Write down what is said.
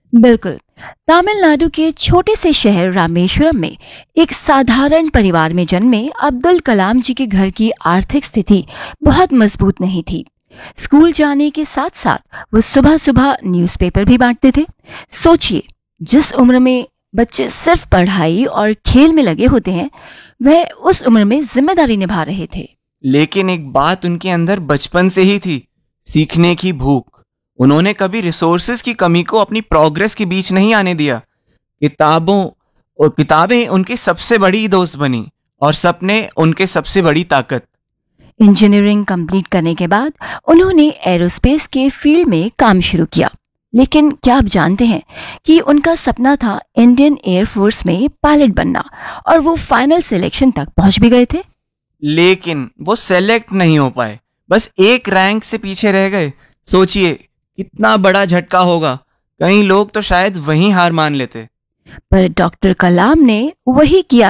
बिल्कुल। तमिलनाडु के छोटे से शहर रामेश्वरम में एक साधारण परिवार में जन्मे अब्दुल कलाम जी के घर की आर्थिक स्थिति बहुत मजबूत नहीं थी। स्कूल जाने के साथ साथ वो सुबह सुबह न्यूज़पेपर भी बांटते थे। सोचिए, जिस उम्र में बच्चे सिर्फ पढ़ाई और खेल में लगे होते हैं, वह उस उम्र में जिम्मेदारी निभा रहे थे। लेकिन एक बात उनके अंदर बचपन से ही थी, सीखने की भूख। उन्होंने कभी रिसोर्सेज की कमी को अपनी प्रोग्रेस के बीच नहीं आने दिया। किताबें उनकी सबसे बड़ी दोस्त बनी और सपने उनके सबसे बड़ी ताकत। इंजीनियरिंग कंप्लीट करने के बाद उन्होंने एरोस्पेस के फील्ड में काम शुरू किया। लेकिन क्या आप जानते हैं कि उनका सपना था इंडियन एयरफोर्स में पायलट बनना, और वो फाइनल सिलेक्शन तक पहुंच भी गए थे। लेकिन वो सेलेक्ट नहीं हो पाए, बस एक रैंक से पीछे रह गए। सोचिए कितना बड़ा झटका होगा। कई लोग तो शायद वहीं हार मान लेते। पर डॉक्टर कलाम ने वही किया